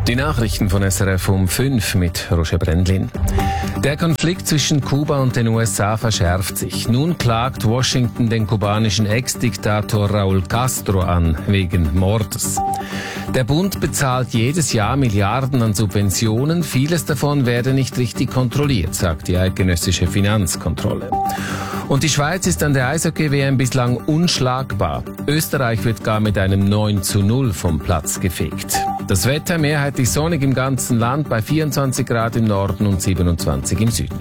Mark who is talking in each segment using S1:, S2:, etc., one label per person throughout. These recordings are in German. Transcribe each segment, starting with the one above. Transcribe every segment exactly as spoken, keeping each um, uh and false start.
S1: Die Nachrichten von S R F um fünf mit Roger Brendlin. Der Konflikt zwischen Kuba und den U S A verschärft sich. Nun klagt Washington den kubanischen Ex-Diktator Raúl Castro an, wegen Mordes. Der Bund bezahlt jedes Jahr Milliarden an Subventionen. Vieles davon werde nicht richtig kontrolliert, sagt die eidgenössische Finanzkontrolle. Und die Schweiz ist an der Eishockey-W M bislang unschlagbar. Österreich wird gar mit einem neun zu null vom Platz gefegt. Das Wetter mehrheitlich sonnig im ganzen Land bei vierundzwanzig Grad im Norden und siebenundzwanzig im Süden.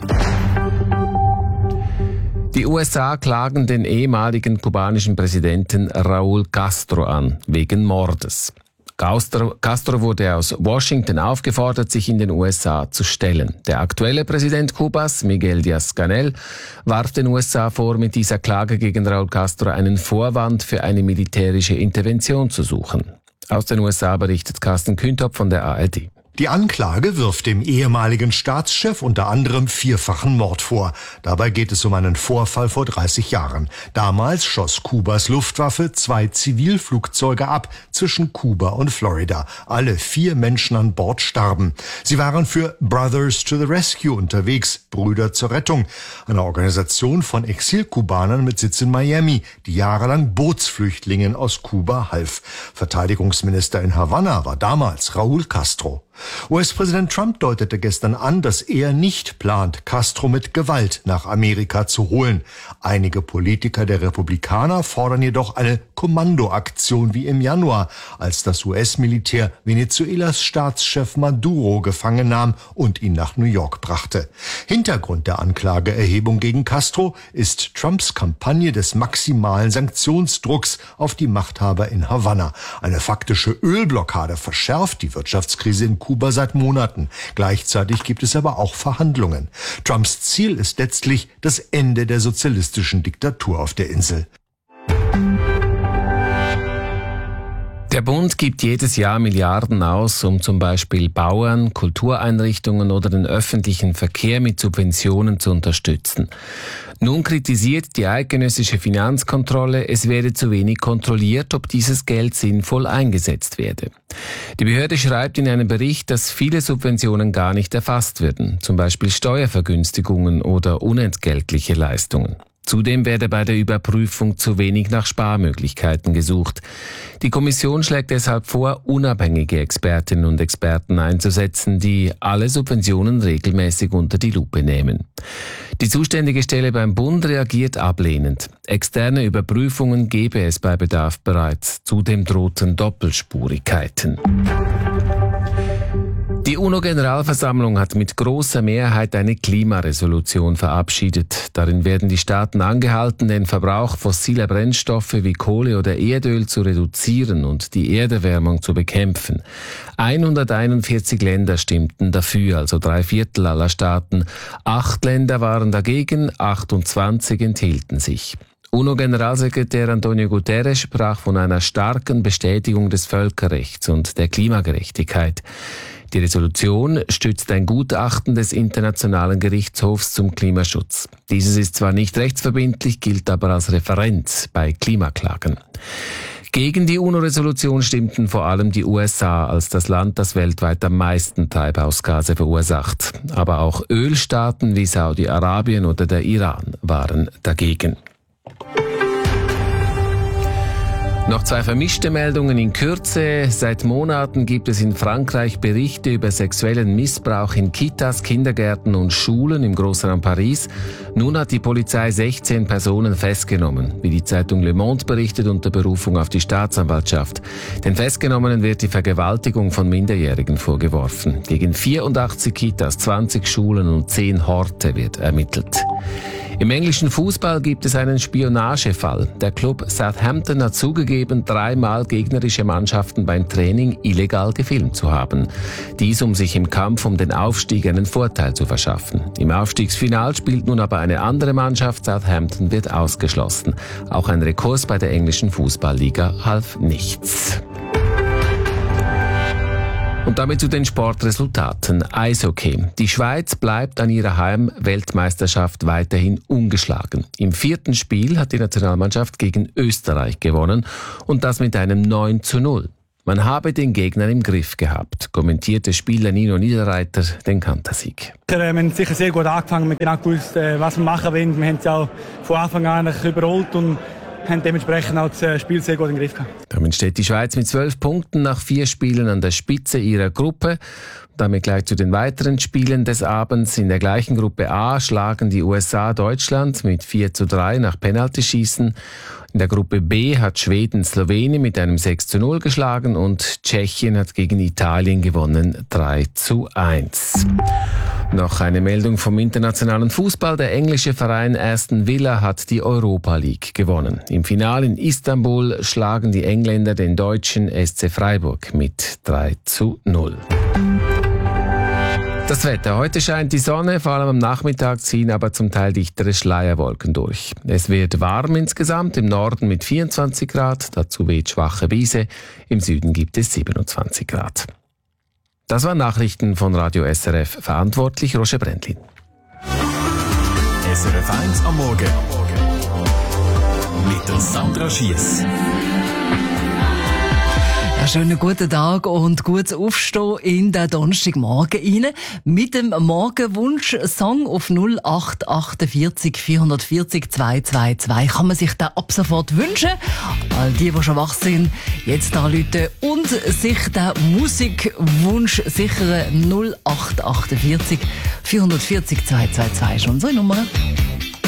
S1: Die U S A klagen den ehemaligen kubanischen Präsidenten Raúl Castro an, wegen Mordes. Castro, Castro wurde aus Washington aufgefordert, sich in den U S A zu stellen. Der aktuelle Präsident Kubas, Miguel Díaz-Canel, warf den U S A vor, mit dieser Klage gegen Raúl Castro einen Vorwand für eine militärische Intervention zu suchen. Aus den U S A berichtet Carsten Kühntop von der A R D.
S2: Die Anklage wirft dem ehemaligen Staatschef unter anderem vierfachen Mord vor. Dabei geht es um einen Vorfall vor dreißig Jahren. Damals schoss Kubas Luftwaffe zwei Zivilflugzeuge ab zwischen Kuba und Florida. Alle vier Menschen an Bord starben. Sie waren für Brothers to the Rescue unterwegs, Brüder zur Rettung, eine Organisation von Exilkubanern mit Sitz in Miami, die jahrelang Bootsflüchtlingen aus Kuba half. Verteidigungsminister in Havanna war damals Raúl Castro. U S-Präsident Trump deutete gestern an, dass er nicht plant, Castro mit Gewalt nach Amerika zu holen. Einige Politiker der Republikaner fordern jedoch eine Kommandoaktion wie im Januar, als das U S-Militär Venezuelas Staatschef Maduro gefangen nahm und ihn nach New York brachte. Hintergrund der Anklageerhebung gegen Castro ist Trumps Kampagne des maximalen Sanktionsdrucks auf die Machthaber in Havanna. Eine faktische Ölblockade verschärft die Wirtschaftskrise in Kuba seit Monaten. Gleichzeitig gibt es aber auch Verhandlungen. Trumps Ziel ist letztlich das Ende der sozialistischen Diktatur auf der Insel.
S1: Der Bund gibt jedes Jahr Milliarden aus, um zum Beispiel Bauern, Kultureinrichtungen oder den öffentlichen Verkehr mit Subventionen zu unterstützen. Nun kritisiert die eidgenössische Finanzkontrolle, es werde zu wenig kontrolliert, ob dieses Geld sinnvoll eingesetzt werde. Die Behörde schreibt in einem Bericht, dass viele Subventionen gar nicht erfasst werden, zum Beispiel Steuervergünstigungen oder unentgeltliche Leistungen. Zudem werde bei der Überprüfung zu wenig nach Sparmöglichkeiten gesucht. Die Kommission schlägt deshalb vor, unabhängige Expertinnen und Experten einzusetzen, die alle Subventionen regelmäßig unter die Lupe nehmen. Die zuständige Stelle beim Bund reagiert ablehnend. Externe Überprüfungen gebe es bei Bedarf bereits. Zudem drohten Doppelspurigkeiten. Die UNO-Generalversammlung hat mit großer Mehrheit eine Klimaresolution verabschiedet. Darin werden die Staaten angehalten, den Verbrauch fossiler Brennstoffe wie Kohle oder Erdöl zu reduzieren und die Erderwärmung zu bekämpfen. hunderteinundvierzig Länder stimmten dafür, also drei Viertel aller Staaten. Acht Länder waren dagegen, achtundzwanzig enthielten sich. UNO-Generalsekretär Antonio Guterres sprach von einer starken Bestätigung des Völkerrechts und der Klimagerechtigkeit. Die Resolution stützt ein Gutachten des Internationalen Gerichtshofs zum Klimaschutz. Dieses ist zwar nicht rechtsverbindlich, gilt aber als Referenz bei Klimaklagen. Gegen die UNO-Resolution stimmten vor allem die U S A als das Land, das weltweit am meisten Treibhausgase verursacht. Aber auch Ölstaaten wie Saudi-Arabien oder der Iran waren dagegen. Noch zwei vermischte Meldungen in Kürze. Seit Monaten gibt es in Frankreich Berichte über sexuellen Missbrauch in Kitas, Kindergärten und Schulen im Großraum Paris. Nun hat die Polizei sechzehn Personen festgenommen, wie die Zeitung Le Monde berichtet unter Berufung auf die Staatsanwaltschaft. Den Festgenommenen wird die Vergewaltigung von Minderjährigen vorgeworfen. Gegen vierundachtzig Kitas, zwanzig Schulen und zehn Horte wird ermittelt. Im englischen Fußball gibt es einen Spionagefall. Der Club Southampton hat zugegeben, dreimal gegnerische Mannschaften beim Training illegal gefilmt zu haben. Dies, um sich im Kampf um den Aufstieg einen Vorteil zu verschaffen. Im Aufstiegsfinal spielt nun aber eine andere Mannschaft. Southampton wird ausgeschlossen. Auch ein Rekurs bei der englischen Fußballliga half nichts. Und damit zu den Sportresultaten. Eishockey. Die Schweiz bleibt an ihrer Heim-Weltmeisterschaft weiterhin ungeschlagen. Im vierten Spiel hat die Nationalmannschaft gegen Österreich gewonnen und das mit einem neun zu null. Man habe den Gegner im Griff gehabt, kommentierte Spieler Nino Niederreiter den Kantersieg.
S3: Wir haben sicher sehr gut angefangen, wir haben genau gewusst, was wir machen wollen. Wir haben es auch von Anfang an überholt und haben dementsprechend auch das Spiel sehr gut im Griff gehabt.
S1: Damit steht die Schweiz mit zwölf Punkten nach vier Spielen an der Spitze ihrer Gruppe. Damit gleich zu den weiteren Spielen des Abends. In der gleichen Gruppe A schlagen die U S A Deutschland mit vier zu drei nach Penaltyschießen. In der Gruppe B hat Schweden Slowenien mit einem sechs zu null geschlagen und Tschechien hat gegen Italien gewonnen drei zu eins. Noch eine Meldung vom internationalen Fußball. Der englische Verein Aston Villa hat die Europa League gewonnen. Im Finale in Istanbul schlagen die Engländer den deutschen S C Freiburg mit drei zu null. Das Wetter. Heute scheint die Sonne, vor allem am Nachmittag ziehen aber zum Teil dichtere Schleierwolken durch. Es wird warm insgesamt, im Norden mit vierundzwanzig Grad, dazu weht schwache Brise, im Süden gibt es siebenundzwanzig Grad. Das waren Nachrichten von Radio S R F, verantwortlich Roger Brändlin.
S4: S R F eins am Morgen mit der Sandra Schiess.
S5: Einen schönen guten Tag und gutes Aufstehen in den Donnerstagmorgen rein. Mit dem Morgenwunsch-Song auf null acht achtundvierzig vierhundertvierzig zweihundertzweiundzwanzig kann man sich den ab sofort wünschen. All die, die schon wach sind, jetzt anrufen und sich den Musikwunsch sichern. null acht achtundvierzig vierhundertvierzig zweihundertzweiundzwanzig ist unsere Nummer.